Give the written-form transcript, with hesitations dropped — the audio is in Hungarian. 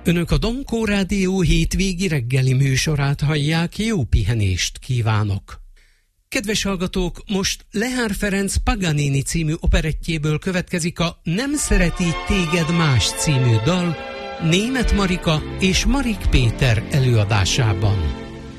Önök a Domkó Rádió hétvégi reggeli műsorát hallják, jó pihenést kívánok! Kedves hallgatók, most Lehár Ferenc Paganini című operettjéből következik a Nem szeret így téged más című dal, Németh Marika és Marik Péter előadásában.